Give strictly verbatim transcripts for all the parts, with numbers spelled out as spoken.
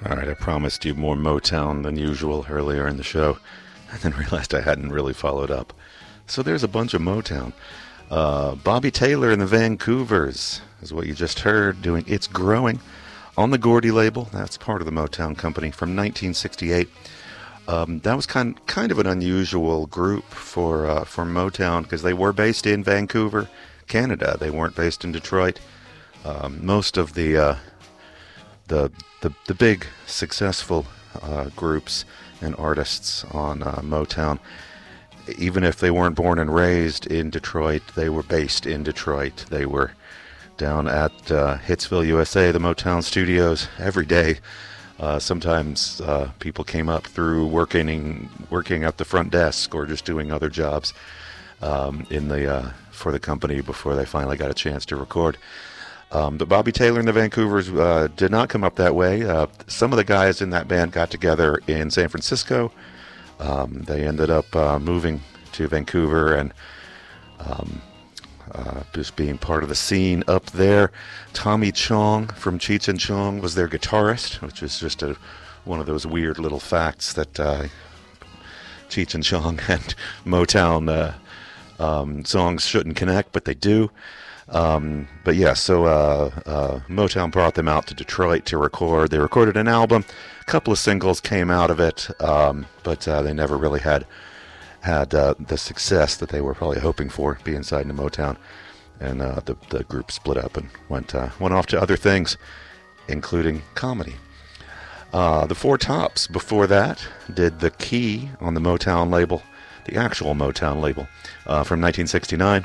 All right, I promised you more Motown than usual earlier in the show, and then realized I hadn't really followed up. So there's a bunch of Motown. Uh, Bobby Taylor and the Vancouvers is what you just heard, doing It's Growing on the Gordy label. That's part of the Motown Company from nineteen sixty-eight. Um, that was kind kind of an unusual group for uh, for Motown because they were based in Vancouver, Canada. They weren't based in Detroit. Um, most of the uh, the the the big successful uh, groups and artists on uh, Motown, even if they weren't born and raised in Detroit, they were based in Detroit. They were down at uh, Hitsville, U S A, the Motown studios, every day. Uh, sometimes uh, people came up through working working at the front desk or just doing other jobs um, in the uh, for the company before they finally got a chance to record. Um, but Bobby Taylor and the Vancouvers uh, did not come up that way. Uh, some of the guys in that band got together in San Francisco. Um, they ended up uh, moving to Vancouver and um, uh, just being part of the scene up there. Tommy Chong from Cheech and Chong was their guitarist, which is just a, one of those weird little facts that uh, Cheech and Chong and Motown uh, um, songs shouldn't connect, but they do. Um, but yeah, so uh, uh, Motown brought them out to Detroit to record. They recorded an album. A couple of singles came out of it, um, but uh, they never really had had uh, the success that they were probably hoping for, being signed to Motown. And uh, the the group split up and went uh, went off to other things, including comedy. Uh, the Four Tops before that did The Key on the Motown label, the actual Motown label, uh, from nineteen sixty-nine.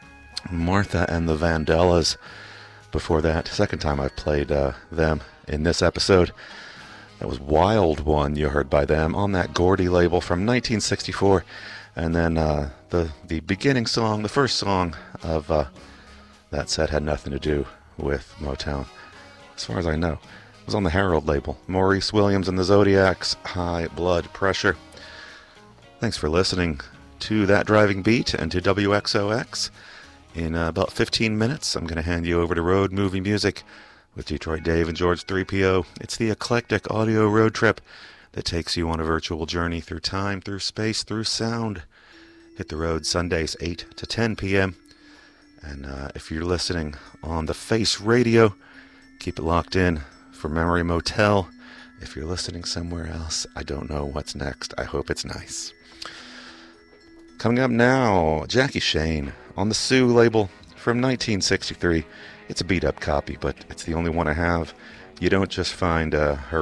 Martha and the Vandellas before that. Second time I've played uh, them in this episode. That was Wild One you heard by them on that Gordy label from nineteen sixty-four. And then uh, the the beginning song, the first song of uh, that set had nothing to do with Motown, as far as I know. It was on the Herald label. Maurice Williams and the Zodiacs, High Blood Pressure. Thanks for listening to That Driving Beat and to W X O X. In uh, about fifteen minutes, I'm going to hand you over to Road Movie Music with Detroit Dave and George three P O. It's the eclectic audio road trip that takes you on a virtual journey through time, through space, through sound. Hit the road Sundays eight to ten p.m. And uh, if you're listening on the Face Radio, keep it locked in for Memory Motel. If you're listening somewhere else, I don't know what's next. I hope it's nice. Coming up now, Jackie Shane on the Sue label from nineteen sixty-three. It's a beat-up copy, but it's the only one I have. You don't just find uh, her